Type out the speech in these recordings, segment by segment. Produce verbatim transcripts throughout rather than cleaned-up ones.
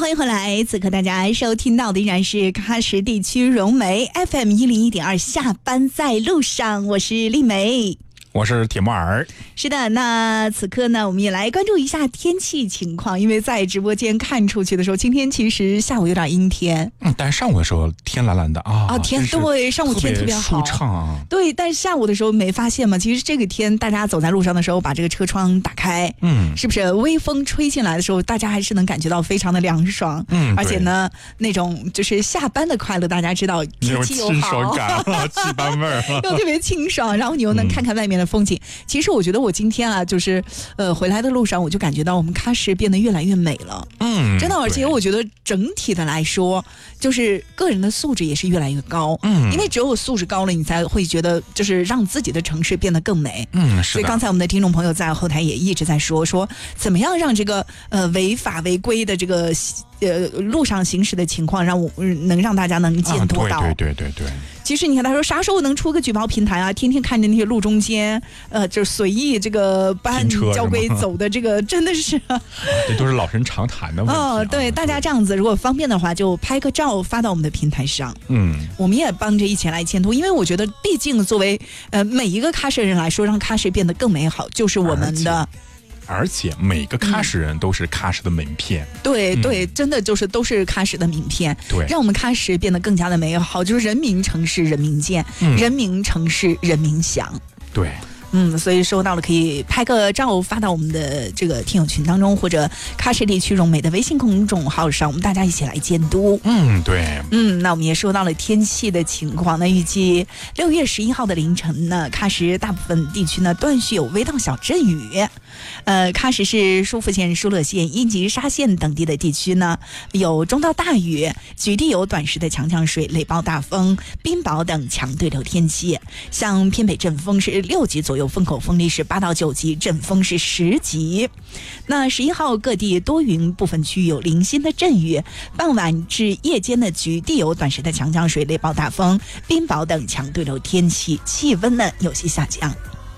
欢迎回来，此刻大家收听到的依然是喀什地区融媒 F M 一零一点二，下班在路上，我是丽梅。 我是铁木儿。 是的，那此刻呢，我们也来关注一下天气情况，因为在直播间看出去的时候，今天其实下午有点阴天， 嗯，但是上午的时候天蓝蓝的啊， 啊，天对，上午天特别好， 舒畅啊。 对，但是下午的时候没发现吗？其实这个天，大家走在路上的时候，把这个车窗打开，嗯，是不是微风吹进来的时候，大家还是能感觉到非常的凉爽，嗯，而且呢，那种就是下班的快乐，大家知道天气又好， 清爽感，祛斑味儿， 又特别清爽，然后你又能看看外面的风景。嗯、其实我觉得我今天啊，就是呃回来的路上，我就感觉到我们喀什变得越来越美了，嗯，真的，而且我觉得整体的来说，就是个人的素质也是越来越高，嗯，因为只有素质高了，你才会觉得就是让自己的城市变得更美，嗯，是的。所以刚才我们的听众朋友在后台也一直在说说，怎么样让这个呃违法违规的这个呃路上行驶的情况，让我能让大家能见多到， 啊、对对对对对。 其实你看，他说啥时候能出个举报平台啊？天天看着那些路中间，呃，就是随意这个不按交规走的，这个真的是， 这都是老生常谈的问题、啊。 哦，对，大家这样子，如果方便的话，就拍个照发到我们的平台上。嗯，我们也帮着一起来监督，因为我觉得，毕竟作为呃每一个喀什人来说，让喀什变得更美好，就是我们的。 而且每个喀什人都是喀什的名片， 嗯、对对，真的就是都是喀什的名片，对，让我们喀什变得更加的美好，就是人民城市人民见，嗯、人民城市人民享， 对。 嗯，所以收到了可以拍个照发到我们的这个听友群当中，或者喀什地区融媒的微信公众号上，我们大家一起来监督。 嗯，对。 嗯，那我们也收到了天气的情况，那预计六月十一号的凌晨呢，喀什大部分地区呢断续有微到小阵雨。呃，喀什市舒富县、舒勒县、英吉沙县等地的地区呢有中到大雨，局地有短时的强降水、雷暴大风、冰雹等强对流天气。像偏北阵风是六级左右，风口风力是八到九级，阵风是十级。那十一号各地多云，部分区域有零星的阵雨，傍晚至夜间的局地有短时的强降水、雷暴大风、冰雹等强对流天气，气温呢有些下降。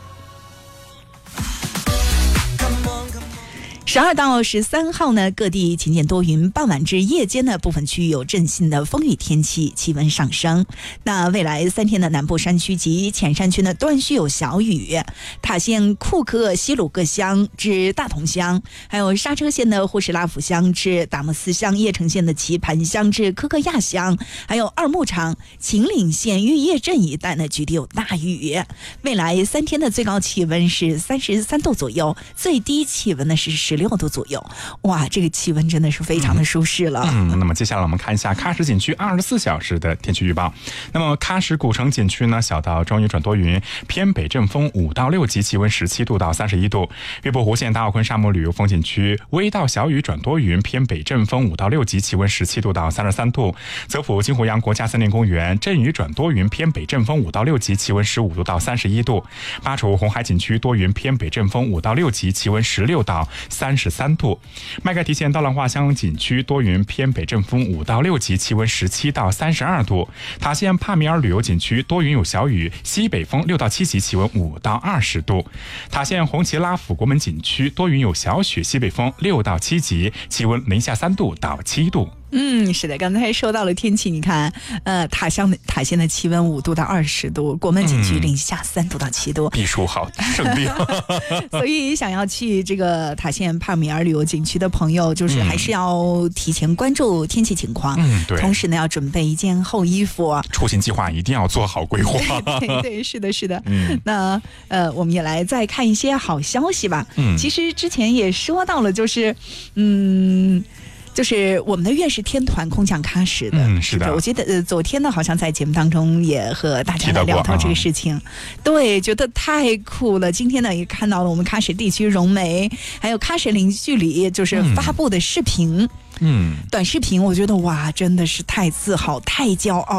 十二到十三号呢，各地晴间多云，傍晚至夜间的部分区域有阵性的风雨天气，气温上升。那未来三天的南部山区及浅山区呢，断续有小雨。塔县库克西鲁各乡至大同乡，还有刹车县的霍什拉甫乡至达木斯乡，叶城县的棋盘乡至科克亚乡，还有二牧场、秦岭县玉叶镇一带呢，局地有大雨。未来三天的最高气温是三十三度左右，最低气温呢是十六度左右，哇，这个气温真的是非常的舒适了。 嗯，嗯那么接下来我们看一下喀什景区二十四小时的天气预报。那么喀什古城景区呢，小到中雨转多云，偏北阵风五到六级，气温十七度到三十一度。月泊湖县大奥坤沙漠旅游风景区微到小雨转多云，偏北阵风五到六级，气温十七度到三十三度。泽普金湖洋国家森林公园阵雨转多云，偏北阵风五到六级，气温十五度到三十一度。巴楚红海景区多云，偏北阵风五到六级，气温十六到三十三度。麦盖提县道浪画乡景区多云，偏北阵风五到六级，气温十七到三十二度。塔县帕米尔旅游景区多云有小雨，西北风六到七级，气温五到二十度。塔县红旗拉府国门景区多云有小雪，西北风六到七级，气温零下三度到七度。 嗯，是的，刚才说到了天气，你看，呃，塔乡的塔县的气温五度到二十度，国门景区零下三度到七度， 避暑好胜地。 所以想要去这个塔县帕米尔旅游景区的朋友，就是还是要提前关注天气情况，嗯，对，同时呢要准备一件厚衣服， 出行计划一定要做好规划。 对 对, 对，是的，是的。嗯，那呃，我们也来再看一些好消息吧。嗯，其实之前也说到了，就是嗯。就是我们的院士天团空降喀什的， 嗯，是的， 我记得呃，昨天呢，好像在节目当中也和大家来聊到这个事情，对，觉得太酷了。今天呢，也看到了我们喀什地区融媒还有喀什零距离就是发布的视频，嗯，短视频，我觉得哇，真的是太自豪，太骄傲。